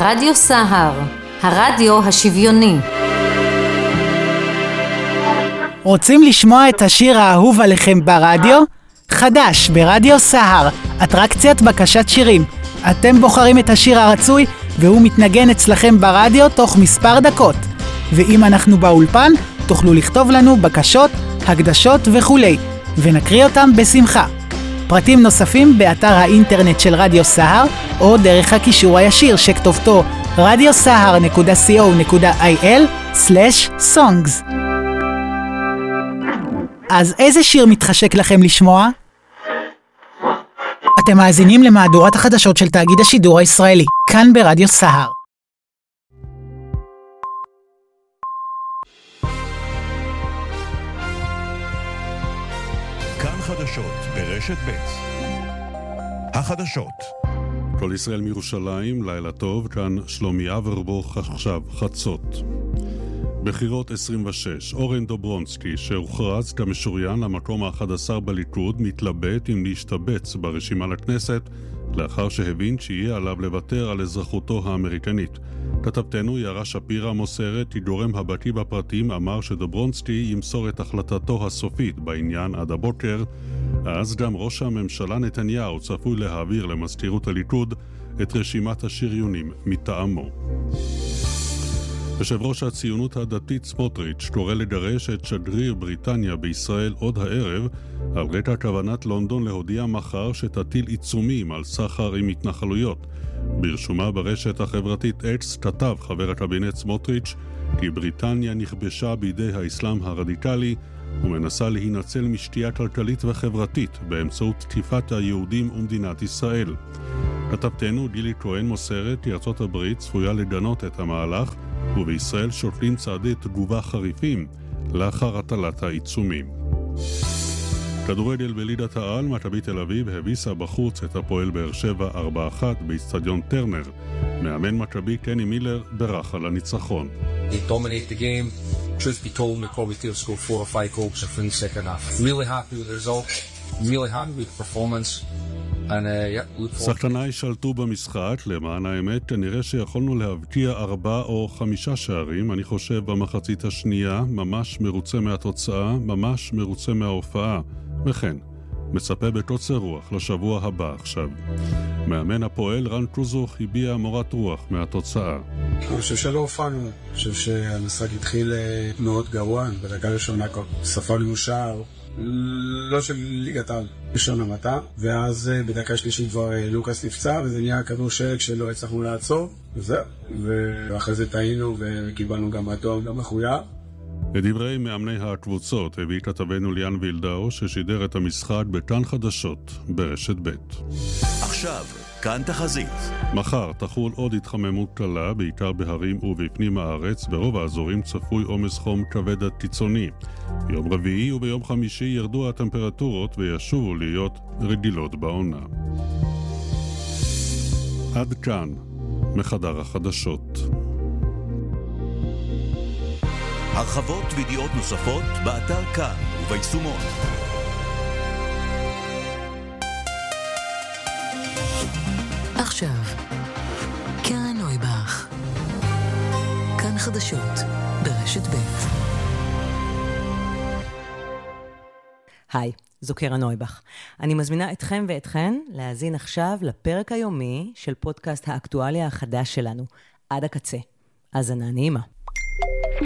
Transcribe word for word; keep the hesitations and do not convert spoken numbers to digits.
רדיו סהר, הרדיו השוויוני. רוצים לשמוע את השיר האהוב עליכם ברדיו? חדש ברדיו סהר, אטרקציית בקשת שירים. אתם בוחרים את השיר הרצוי והוא מתנגן אצלכם ברדיו תוך מספר דקות. ואם אנחנו באולפן, תוכלו לכתוב לנו בקשות, הקדשות וכולי, ונקריא אותם בשמחה. פרטים נוספים באתר האינטרנט של רדיו סהר, או דרך הקישור הישיר שכתובתו רדיו סהר נקודה סי או נקודה איי אל סלש סונגס. אז איזה שיר מתחשק לכם לשמוע? אתם מאזינים למהדורת החדשות של תאגיד השידור הישראלי, כאן ברדיו סהר. כאן חדשות ברשת ב'. החדשות. כל ישראל מירושלים, לילה טוב, כאן שלומי אברבוך, עכשיו חצות. בחירות עשרים ושש, אורן דוברונסקי, שהוכרז כמשוריין למקום ה-אחד עשר בליכוד, מתלבט אם להשתבץ ברשימה לכנסת, לאחר שהבין שיהיה עליו לוותר על אזרחותו האמריקנית. כתבתנו יערה שפירא מוסרת כי גורם הבקיא בפרטים אמר שדוברונסקי ימסור את החלטתו הסופית בעניין עד הבוקר. אז גם ראש הממשלה נתניהו צפוי להעביר למזכירות הליכוד את רשימת השריונים מטעמו. יושב ראש הציונות הדתית סמוטריץ' קורא לגרש את שגריר בריטניה בישראל עוד הערב על רקע כוונת לונדון להודיע מחר שתטיל עיצומים על סחר עם התנחלויות. ברשומה ברשת החברתית אקס כתב חבר הקבינט סמוטריץ' כי בריטניה נכבשה בידי האסלאם הרדיקלי ומנסה להינצל משתייה כלכלית וחברתית באמצעות תקיפת היהודים ומדינת ישראל. כתבתנו גילי כהן מוסרת כי ארצות הברית צפויה לגנות את המהלך ובישראל שוקלים צעדי תגובה חריפים לאחר הטלת העיצומים. כדורגל בליגת העל, מכבי תל אביב הביסה בחוץ את הפועל באר שבע ארבע אחת באצטדיון טרנר. מאמן מכבי קני מילר ברח על הניצחון. They dominate the game. Truth be told, we probably could have scored four or five goals in the second half. Really happy with the result. Really happy with the performance. שחקניי שלטו במשחק, למען האמת כנראה שיכולנו להבקיע ארבע או חמישה שערים. אני חושב במחצית השנייה, ממש מרוצה מהתוצאה, ממש מרוצה מההופעה, וכן מצפה בקוצר רוח לשבוע הבא עכשיו. מאמן הפועל רן קוזוך הביע מורת רוח מהתוצאה. אני חושב שלא הופענו, אני חושב שהמשחק התחיל מאוד גרוע, בדקה ראשונה ספרנו שער לא של ליגת העל, ראשון המטה, ואז בדקה שלישית כבר לוקאס נפצע, וזה נהיה כדור שלג שלא הצלחנו לעצור, וזהו. ואחרי זה טעינו וקיבלנו גם אדום, גם מחויב. לדברי מאמני הקבוצות הביא כתבנו ליאן וילדאו ששידר את המשחק בכאן חדשות ברשת ב'. עכשיו, כאן תחזית. מחר תחול עוד התחממות קלה, בעיקר בהרים ובפנים הארץ. ברוב האזורים צפוי עומס חום כבד עד קיצוני. ביום רביעי וביום חמישי ירדו הטמפרטורות וישובו להיות רגילות בעונה. עד כאן מחדר החדשות. הרחבות וידיעות נוספות באתר כאן וביישומון. עכשיו, קרן נויבך. כאן חדשות ברשת ב'. היי, זו קרן נויבך. אני מזמינה אתכם ואתכן להאזין עכשיו לפרק היומי של פודקאסט האקטואליה החדש שלנו, עד הקצה. האזנה נעימה.